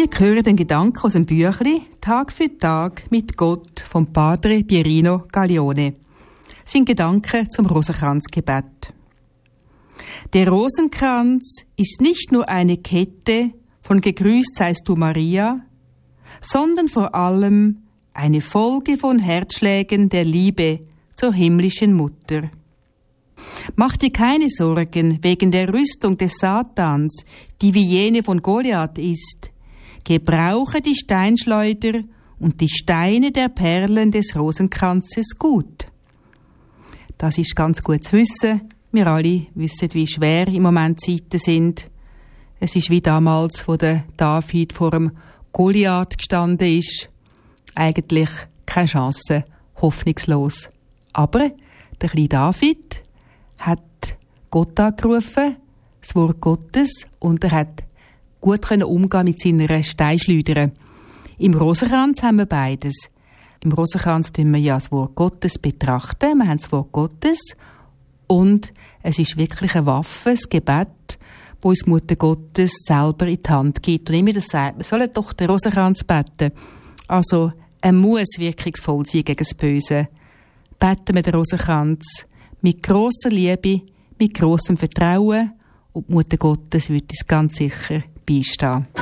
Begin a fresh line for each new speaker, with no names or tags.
Wir hören den Gedanken aus dem Büchlein «Tag für Tag mit Gott» vom Padre Pierino Gaglione. Sein Gedanke zum Rosenkranzgebet. Der Rosenkranz ist nicht nur eine Kette von Gegrüßt seist du Maria, sondern vor allem eine Folge von Herzschlägen der Liebe zur himmlischen Mutter. Mach dir keine Sorgen wegen der Rüstung des Satans, die wie jene von Goliath ist. Gebrauche die Steinschleuder und die Steine der Perlen des Rosenkranzes gut. Das ist ganz gut zu wissen. Wir alle wissen, wie schwer im Moment Zeiten sind. Es ist wie damals, wo der David vor dem Goliath gestanden ist. Eigentlich keine Chance, hoffnungslos. Aber der kleine David hat Gott angerufen, das Wort Gottes, und er hat gut umgehen mit seiner Steinschleuder. Im Rosenkranz haben wir beides. Im Rosenkranz tun wir ja das Wort Gottes betrachten. Wir haben das Wort Gottes und es ist wirklich eine Waffe, das Gebet, wo uns Mutter Gottes selber in die Hand gibt. Und immer das sagt, wir sollen doch den Rosenkranz beten. Also, er muss wirkungsvoll sein gegen das Böse. Beten wir den Rosenkranz mit grosser Liebe, mit grossem Vertrauen, und die Mutter Gottes wird uns ganz sicher beistehen.